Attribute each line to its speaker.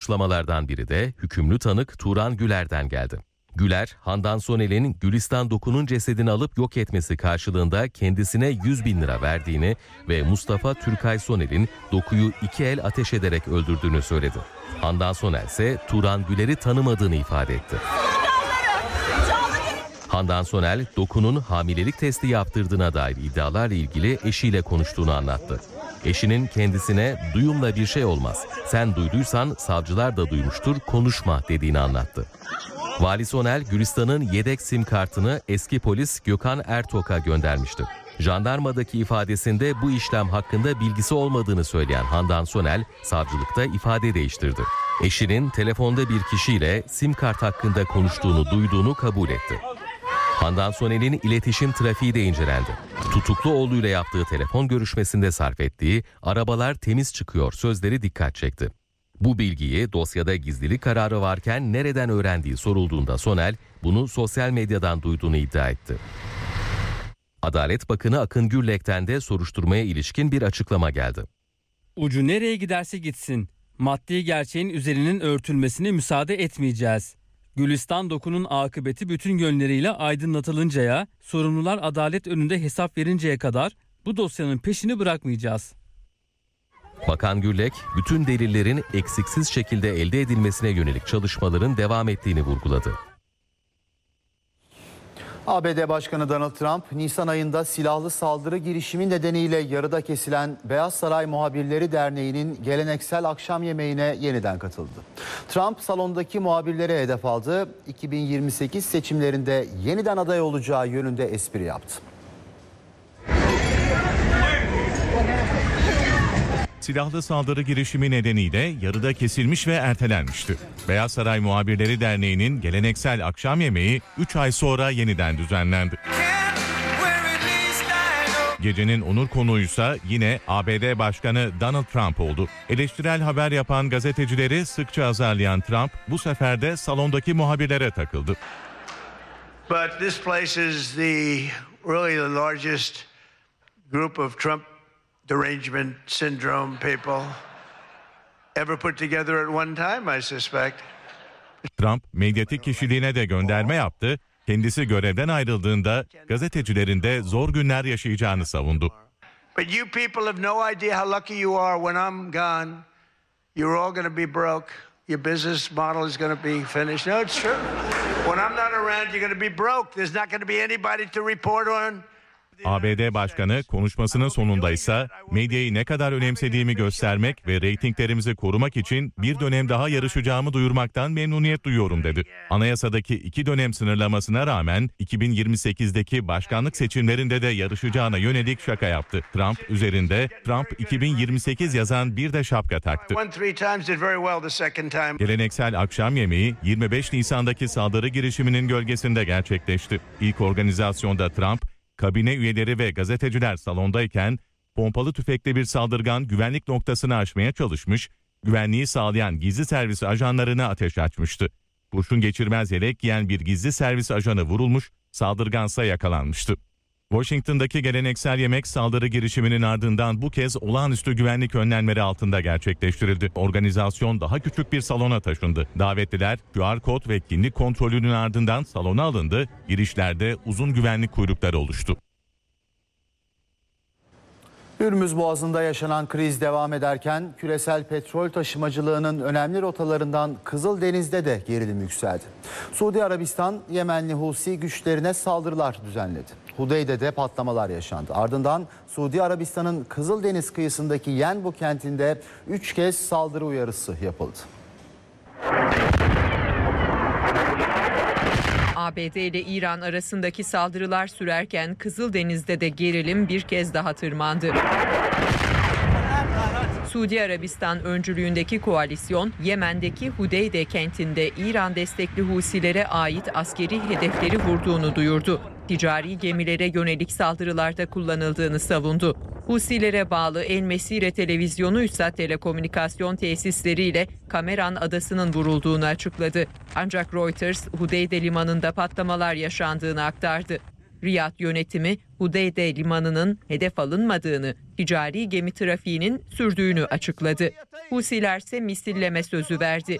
Speaker 1: suçlamalardan biri de hükümlü tanık Turan Güler'den geldi. Güler, Handan Soner'in Gülistan Doku'nun cesedini alıp yok etmesi karşılığında kendisine 100 bin lira verdiğini ve Mustafa Türkay Soner'in Doku'yu 2 el ateş ederek öldürdüğünü söyledi. Handan Soner ise Turan Güler'i tanımadığını ifade etti. Handan Soner, Doku'nun hamilelik testi yaptırdığına dair iddialarla ilgili eşiyle konuştuğunu anlattı. Eşinin kendisine "Duyumla bir şey olmaz. Sen duyduysan savcılar da duymuştur, konuşma" dediğini anlattı. Vali Soner, Gülistan'ın yedek sim kartını eski polis Gökhan Ertok'a göndermişti. Jandarmadaki ifadesinde bu işlem hakkında bilgisi olmadığını söyleyen Handan Soner, savcılıkta ifade değiştirdi. Eşinin telefonda bir kişiyle sim kart hakkında konuştuğunu duyduğunu kabul etti. Handan Soner'in iletişim trafiği de incelendi. Tutuklu oğluyla yaptığı telefon görüşmesinde sarf ettiği "arabalar temiz çıkıyor" sözleri dikkat çekti. Bu bilgiyi dosyada gizlilik kararı varken nereden öğrendiği sorulduğunda Soner bunu sosyal medyadan duyduğunu iddia etti. Adalet Bakanı Akın Gürlek'ten de soruşturmaya ilişkin bir açıklama geldi.
Speaker 2: Ucu nereye giderse gitsin, maddi gerçeğin üzerinin örtülmesine müsaade etmeyeceğiz. Gülistan Doku'nun akıbeti bütün yönleriyle aydınlatılıncaya, sorumlular adalet önünde hesap verinceye kadar bu dosyanın peşini bırakmayacağız.
Speaker 1: Bakan Gürlek, bütün delillerin eksiksiz şekilde elde edilmesine yönelik çalışmaların devam ettiğini vurguladı.
Speaker 3: ABD Başkanı Donald Trump, Nisan ayında silahlı saldırı girişimi nedeniyle yarıda kesilen Beyaz Saray Muhabirleri Derneği'nin geleneksel akşam yemeğine yeniden katıldı. Trump salondaki muhabirlere hedef aldı. 2028 seçimlerinde yeniden aday olacağı yönünde espri yaptı.
Speaker 4: Silahlı saldırı girişimi nedeniyle yarıda kesilmiş ve ertelenmişti. Beyaz Saray Muhabirleri Derneği'nin geleneksel akşam yemeği 3 ay sonra yeniden düzenlendi. Gecenin onur konuğuysa yine ABD Başkanı Donald Trump oldu. Eleştirel haber yapan gazetecileri sıkça azarlayan Trump bu sefer de salondaki muhabirlere takıldı.
Speaker 5: But this place is really the largest group of Trump derangement syndrome people ever put together at one time, I suspect.
Speaker 4: Trump medyatik kişiliğine de gönderme yaptı. Kendisi görevden ayrıldığında gazetecilerin de zor günler yaşayacağını savundu.
Speaker 5: But you people have no idea how lucky you are when I'm gone. You're all going to be broke. Your business model is going to be finished. No, it's true. When I'm not around, you're going to be broke. There's not going to be anybody to report on.
Speaker 4: ABD Başkanı konuşmasının sonunda ise medyayı ne kadar önemsediğimi göstermek ve reytinglerimizi korumak için bir dönem daha yarışacağımı duyurmaktan memnuniyet duyuyorum dedi. Anayasadaki 2 dönem sınırlamasına rağmen 2028'deki başkanlık seçimlerinde de yarışacağına yönelik şaka yaptı. Trump üzerinde Trump 2028 yazan bir de şapka taktı. Geleneksel akşam yemeği 25 Nisan'daki saldırı girişiminin gölgesinde gerçekleşti. İlk organizasyonda Trump, kabine üyeleri ve gazeteciler salondayken pompalı tüfekli bir saldırgan güvenlik noktasını aşmaya çalışmış, güvenliği sağlayan gizli servis ajanlarına ateş açmıştı. Kurşun geçirmez yelek giyen bir gizli servis ajanı vurulmuş, saldırgansa yakalanmıştı. Washington'daki geleneksel yemek saldırı girişiminin ardından bu kez olağanüstü güvenlik önlemleri altında gerçekleştirildi. Organizasyon daha küçük bir salona taşındı. Davetliler QR kod ve kimlik kontrolünün ardından salona alındı. Girişlerde uzun güvenlik kuyrukları oluştu.
Speaker 3: Hürmüz Boğazı'nda yaşanan kriz devam ederken küresel petrol taşımacılığının önemli rotalarından Kızıldeniz'de de gerilim yükseldi. Suudi Arabistan, Yemenli Husi güçlerine saldırılar düzenledi. Hudeyde'de patlamalar yaşandı. Ardından Suudi Arabistan'ın Kızıldeniz kıyısındaki Yenbu kentinde 3 kez saldırı uyarısı yapıldı.
Speaker 6: ABD ile İran arasındaki saldırılar sürerken Kızıldeniz'de de gerilim bir kez daha tırmandı. Suudi Arabistan öncülüğündeki koalisyon, Yemen'deki Hudeyde kentinde İran destekli Husilere ait askeri hedefleri vurduğunu duyurdu. Ticari gemilere yönelik saldırılarda kullanıldığını savundu. Husilere bağlı El Mesire televizyonu ise telekomünikasyon tesisleriyle Kameran adasının vurulduğunu açıkladı. Ancak Reuters, Hudeyde limanında patlamalar yaşandığını aktardı. Riyad yönetimi Hudeyde limanının hedef alınmadığını, ticari gemi trafiğinin sürdüğünü açıkladı. Husiler ise misilleme sözü verdi.